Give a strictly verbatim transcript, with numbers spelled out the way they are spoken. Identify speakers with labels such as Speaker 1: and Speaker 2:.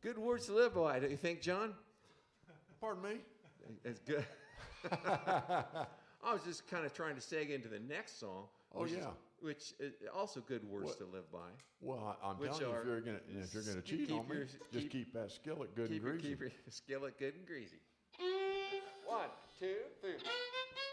Speaker 1: Good words to live by, don't you think, John?
Speaker 2: Pardon me?
Speaker 1: It's good. I was just kind of trying to seg into the next song.
Speaker 2: Oh,
Speaker 1: which
Speaker 2: yeah.
Speaker 1: Is, which is also good words
Speaker 2: What?
Speaker 1: to live by.
Speaker 2: Well, I, I'm
Speaker 1: Which
Speaker 2: telling you,
Speaker 1: are-
Speaker 2: if you're going to if you're going to cheat
Speaker 1: keep
Speaker 2: on me,
Speaker 1: your-
Speaker 2: just
Speaker 1: keep-
Speaker 2: keep, that skillet good
Speaker 1: Keep,
Speaker 2: and
Speaker 1: your-
Speaker 2: greasy.
Speaker 1: keep your skillet good and greasy. One, two, three.